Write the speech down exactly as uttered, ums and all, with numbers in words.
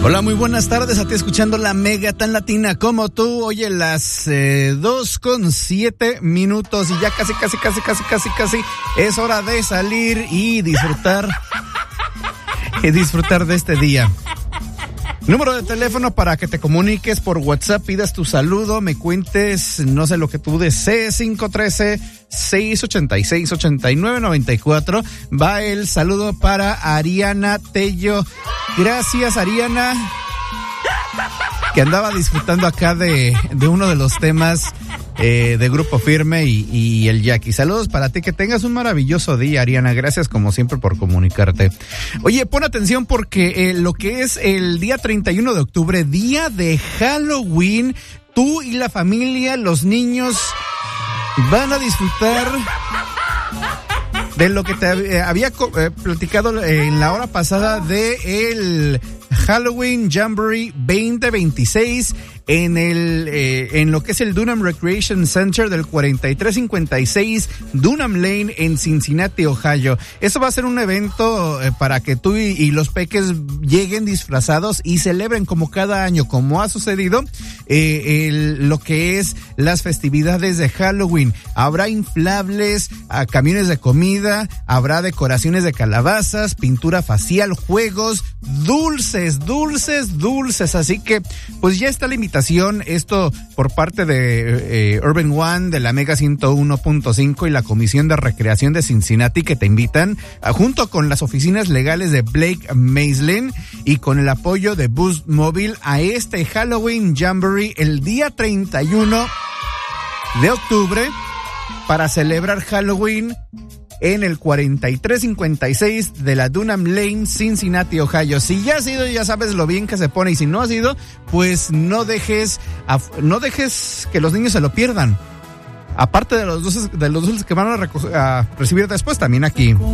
Hola, muy buenas tardes, a ti escuchando la Mega tan latina como tú. Oye, las eh, dos con siete minutos y ya casi, casi, casi, casi, casi, casi es hora de salir y disfrutar, y disfrutar de este día. Número de teléfono para que te comuniques por WhatsApp, pidas tu saludo, me cuentes, no sé lo que tú desees, cinco uno tres, seis ocho seis, ocho nueve nueve cuatro. Va el saludo para Ariana Tello. Gracias, Ariana, que andaba disfrutando acá de, de uno de los temas eh, de Grupo Firme y, y el Jackie. Saludos para ti, que tengas un maravilloso día, Ariana. Gracias como siempre por comunicarte. Oye, pon atención porque eh, lo que es el día treinta y uno de octubre, día de Halloween, tú y la familia, los niños van a disfrutar de lo que te eh, había eh, platicado eh, en la hora pasada de el Halloween Jamboree veinte veintiséis en el eh, en lo que es el Dunham Recreation Center del cuarenta y tres cincuenta y seis Dunham Lane en Cincinnati, Ohio. Eso va a ser un evento eh, para que tú y, y los peques lleguen disfrazados y celebren como cada año, como ha sucedido, eh, el, lo que es las festividades de Halloween. Habrá inflables, a camiones de comida, habrá decoraciones de calabazas, pintura facial, juegos, dulces, dulces, dulces. Así que pues ya está la invitación. Esto por parte de eh, Urban One, de la Mega ciento uno punto cinco y la Comisión de Recreación de Cincinnati, que te invitan, uh, junto con las oficinas legales de Blake Maislin y con el apoyo de Boost Mobile, a este Halloween Jamboree el día treinta y uno de octubre para celebrar Halloween en el cuarenta y tres cincuenta y seis de la Dunham Lane, Cincinnati, Ohio. Si ya has ido, ya sabes lo bien que se pone, y si no has ido, pues no dejes, no dejes que los niños se lo pierdan. Aparte de los dulces, de los dulces que van a, reco- a recibir después, también aquí